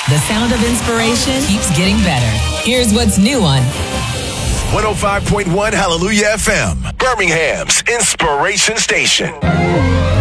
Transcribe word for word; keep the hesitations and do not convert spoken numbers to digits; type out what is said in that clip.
The sound of inspiration keeps getting better. Here's what's new on one oh five point one Hallelujah F M, Birmingham's Inspiration Station.